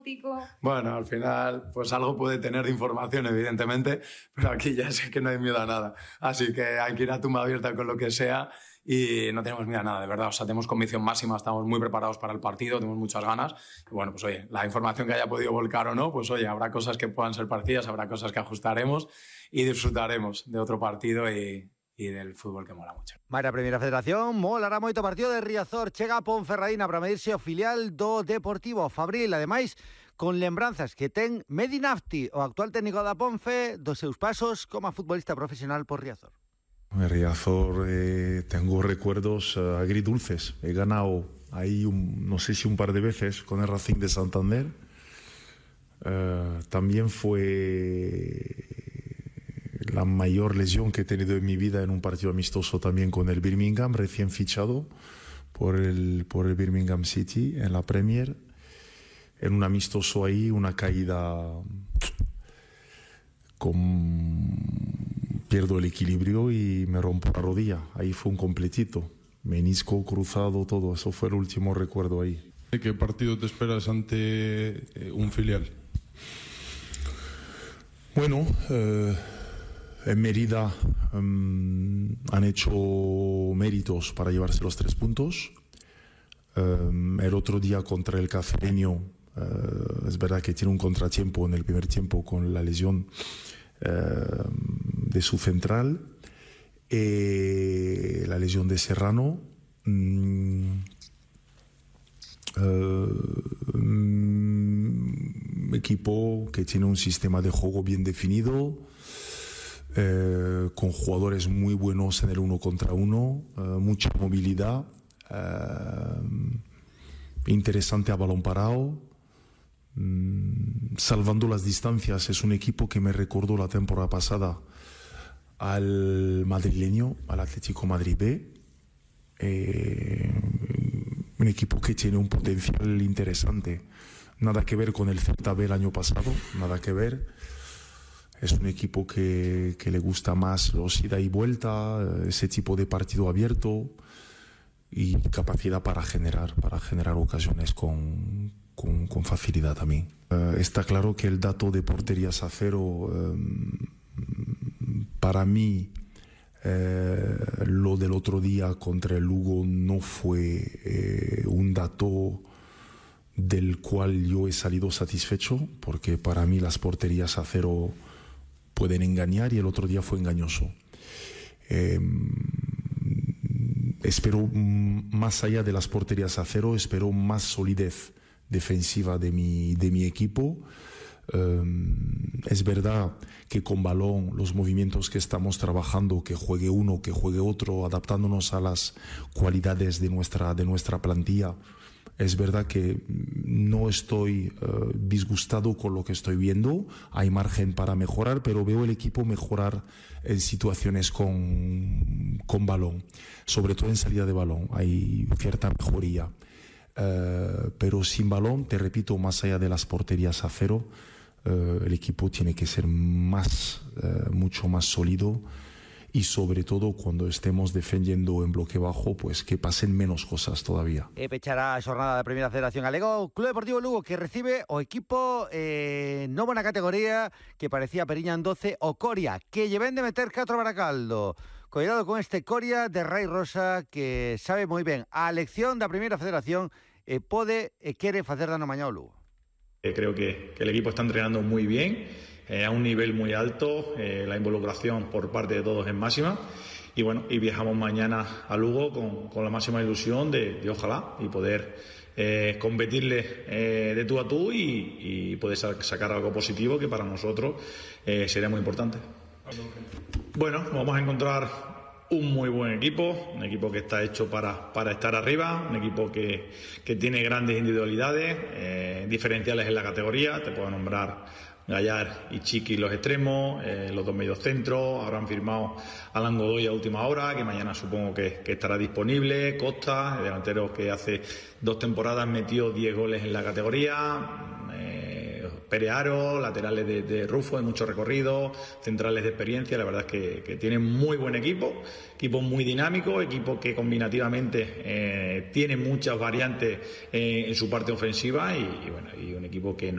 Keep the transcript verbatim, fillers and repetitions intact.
Bueno, al final, pues algo puede tener de información, evidentemente, pero aquí ya sé que no hay miedo a nada. Así que hay que ir a tumba abierta con lo que sea y no tenemos miedo a nada, de verdad. O sea, tenemos convicción máxima, estamos muy preparados para el partido, tenemos muchas ganas. Y bueno, pues oye, la información que haya podido volcar o no, pues oye, habrá cosas que puedan ser parecidas, habrá cosas que ajustaremos y disfrutaremos de otro partido y... y del fútbol que mola mucho. Mara, Primera Federación, molará moito partido de Riazor, chega a Ponferradina para medirse ao filial do Deportivo Fabril, ademais con lembranzas que ten Medi Nafti, o actual técnico da Ponfe, dos seus pasos como futbolista profesional por Riazor. En Riazor eh, tengo recuerdos uh, agridulces, he ganado ahí un, no sé si un par de veces con el Racing de Santander, uh, también fue la mayor lesión que he tenido en mi vida en un partido amistoso también con el Birmingham, recién fichado por el, por el Birmingham City en la Premier. En un amistoso ahí, una caída con... pierdo el equilibrio y me rompo la rodilla. Ahí fue un completito, menisco cruzado, todo. Eso fue el último recuerdo ahí. ¿Qué partido te esperas ante un filial? Bueno... Eh... En Mérida um, han hecho méritos para llevarse los tres puntos. Um, el otro día contra el Cacereño, uh, es verdad que tiene un contratiempo en el primer tiempo con la lesión uh, de su central. Eh, la lesión de Serrano. Um, uh, um, equipo que tiene un sistema de juego bien definido. Eh, con jugadores muy buenos en el uno contra uno, eh, mucha movilidad, eh, interesante a balón parado, mm, salvando las distancias. Es un equipo que me recordó la temporada pasada al madrileño, al Atlético Madrid B, eh, un equipo que tiene un potencial interesante, nada que ver con el Celta B el año pasado, nada que ver. Es un equipo que, que le gusta más los ida y vuelta, ese tipo de partido abierto y capacidad para generar, para generar ocasiones con, con, con facilidad también. Uh, está claro que el dato de porterías a cero, um, para mí, uh, lo del otro día contra el Lugo no fue uh, un dato del cual yo he salido satisfecho, porque para mí las porterías a cero pueden engañar y el otro día fue engañoso. Eh, espero más allá de las porterías a cero, espero más solidez defensiva de mi, de mi equipo. Eh, es verdad que con balón los movimientos que estamos trabajando, que juegue uno, que juegue otro, adaptándonos a las cualidades de nuestra, de nuestra plantilla. Es verdad que no estoy uh, disgustado con lo que estoy viendo, hay margen para mejorar, pero veo el equipo mejorar en situaciones con, con balón, sobre todo en salida de balón, hay cierta mejoría. Uh, pero sin balón, te repito, más allá de las porterías a cero, uh, el equipo tiene que ser más, uh, mucho más sólido. Y sobre todo cuando estemos defendiendo en bloque bajo, pues que pasen menos cosas todavía. E pechará a xornada da Primeira Federación Galego, Club Deportivo Lugo, que recibe o equipo eh, novo na categoría, que parecía Periñan doce, o Coria, que lle ven de meter catro Baracaldo. Cuidado con este Coria de Rai Rosa, que sabe moi ben a elección da Primeira Federación e pode e quere facer dano mañá ao Lugo. Eh, creo que, que el equipo está entrenando muy bien, eh, a un nivel muy alto, eh, la involucración por parte de todos es máxima y bueno, y viajamos mañana a Lugo con, con la máxima ilusión de, de ojalá y poder eh, competirle eh, de tú a tú y, y poder sacar algo positivo que para nosotros eh, sería muy importante. Bueno, vamos a encontrar un muy buen equipo, un equipo que está hecho para, para estar arriba, un equipo que, que tiene grandes individualidades, eh, diferenciales en la categoría. Te puedo nombrar Gallar y Chiqui los extremos, eh, los dos mediocentros. Ahora han firmado a Alan Godoy a última hora, que mañana supongo que, que estará disponible. Costa, el delantero que hace dos temporadas metió diez goles en la categoría. Eh, Perearo, laterales de, de Rufo, de mucho recorrido, centrales de experiencia. La verdad es que, que tienen muy buen equipo, equipo muy dinámico, equipo que combinativamente eh, tiene muchas variantes eh, en su parte ofensiva y, y, bueno, y un equipo que